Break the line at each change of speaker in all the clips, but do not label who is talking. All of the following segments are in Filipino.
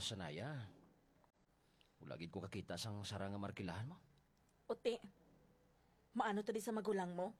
Sanaya. Wala gid ko kakita sang sarang nga markilahan mo.
Uti, maano to di sa magulang mo?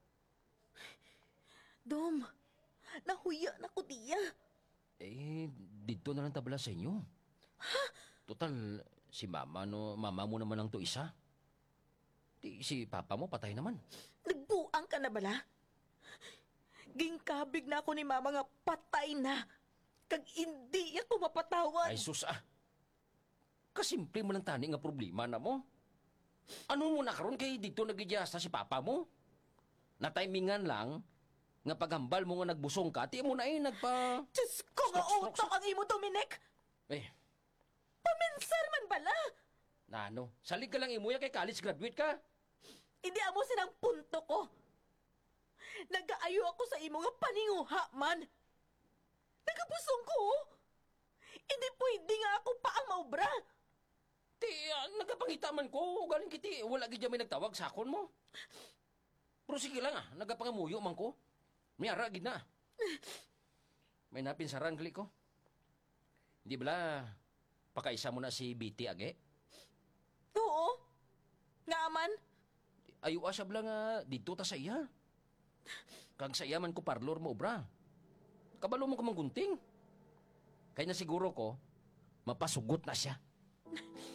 Dom, nahuya na ko diya.
Dito na lang tabla sa inyo. Total, si mama, no, mama mo naman lang to isa. Di, si papa mo patay naman.
Nagbuang ka na bala? Gingkabig na ako ni mama nga patay na. Kag hindi ako mapatawad.
Ay sus Kasimple mo lang tani nga problema na mo. Ano mo na karon kay dito nagigiyasta si papa mo? Na-timingan lang, nga paghambal mo nga nagbusong ka, ti mo na nagpa...
Diyos ko nga utok ang imo, Dominic! Paminsar man bala!
Nano, salig ka lang imuya kay college graduate ka.
Hindi amo sinang punto ko. Nagaayo ako sa imo nga paninguha man. Nagabusong ko. Hindi pwede nga ako pa ang maubra.
Ti, nagapangita man ko, galing kiti, wala gid may nagtawag sa akon mo. Pero sige lang nagapangamuyo man ko. Miyara gid na. May napinsaran kali ko. Hindi bala, pakaisa mo na si BT age?
Oo. Nga man.
Ayo asya bala nga dito ta sa iya. Kag sa iya man ko parlor mo obra. Kabalo mo ka manggunting. Kaya na siguro ko, mapasugot na siya.